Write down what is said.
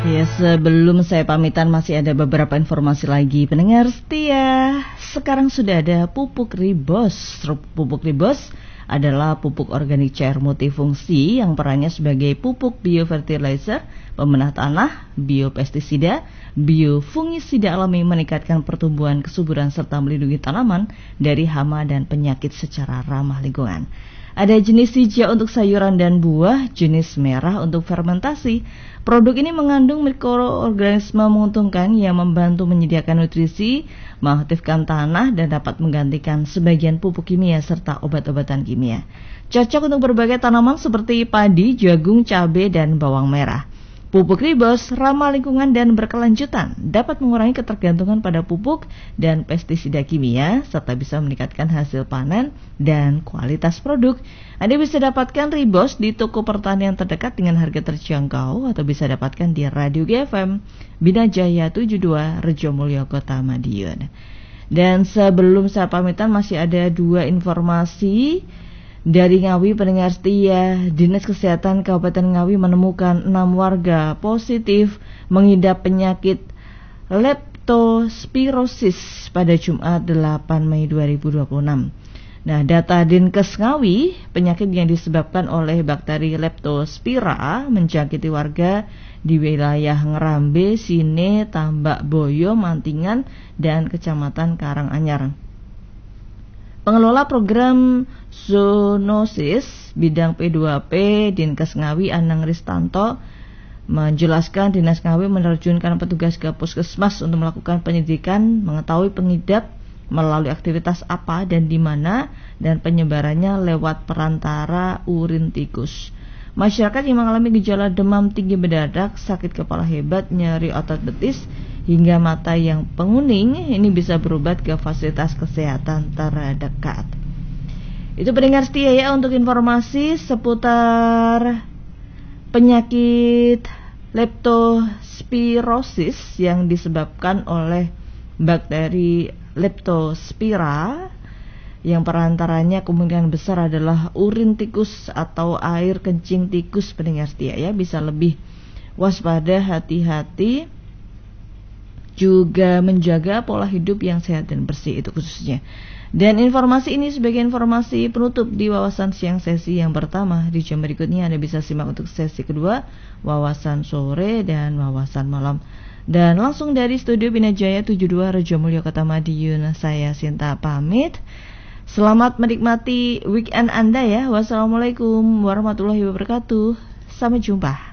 Ya, sebelum saya pamitan masih ada beberapa informasi lagi pendengar setia. Sekarang sudah ada pupuk Ribos. Pupuk Ribos adalah pupuk organik cair multifungsi yang perannya sebagai pupuk biofertilizer, pemenah tanah, biopestisida, biofungisida alami, meningkatkan pertumbuhan, kesuburan serta melindungi tanaman dari hama dan penyakit secara ramah lingkungan. Ada jenis hijau untuk sayuran dan buah, jenis merah untuk fermentasi. Produk ini mengandung mikroorganisme menguntungkan yang membantu menyediakan nutrisi, mengaktifkan tanah, dan dapat menggantikan sebagian pupuk kimia serta obat-obatan kimia. Cocok untuk berbagai tanaman seperti padi, jagung, cabai, dan bawang merah. Pupuk Ribos ramah lingkungan dan berkelanjutan, dapat mengurangi ketergantungan pada pupuk dan pestisida kimia, serta bisa meningkatkan hasil panen dan kualitas produk. Anda bisa dapatkan Ribos di toko pertanian terdekat dengan harga terjangkau, atau bisa dapatkan di Radio GFM Bina Jaya 72 Rejomulyo, Kota Madiun. Dan sebelum saya pamitan masih ada dua informasi. Dari Ngawi pendengar setia, Dinas Kesehatan Kabupaten Ngawi menemukan 6 warga positif mengidap penyakit leptospirosis pada Jumat 8 Mei 2026. Nah, data Dinkes Ngawi, penyakit yang disebabkan oleh bakteri Leptospira menjangkiti warga di wilayah Ngerambe, Sine, Tambak Boyo, Mantingan, dan Kecamatan Karanganyar. Pengelola program zoonosis bidang P2P Dinkes Ngawi, Anang Ristanto, menjelaskan Dinas Ngawi menerjunkan petugas ke puskesmas untuk melakukan penyelidikan, mengetahui pengidap melalui aktivitas apa dan di mana, dan penyebarannya lewat perantara urin tikus. Masyarakat yang mengalami gejala demam tinggi mendadak, sakit kepala hebat, nyeri otot betis, hingga mata yang penguning, ini bisa berobat ke fasilitas kesehatan terdekat. Itu pendengar setia ya, untuk informasi seputar penyakit leptospirosis yang disebabkan oleh bakteri Leptospira, yang perantaranya kemungkinan besar adalah urin tikus atau air kencing tikus. Pendengar setia ya, bisa lebih waspada, hati-hati, juga menjaga pola hidup yang sehat dan bersih, itu khususnya. Dan informasi ini sebagai informasi penutup di wawasan siang sesi yang pertama. Di jam berikutnya Anda bisa simak untuk sesi kedua, wawasan sore dan wawasan malam. Dan langsung dari studio Bina Jaya 72 Rejomulyo, Kota Madiun, saya Sinta pamit. Selamat menikmati weekend Anda ya. Wassalamualaikum warahmatullahi wabarakatuh. Sampai jumpa.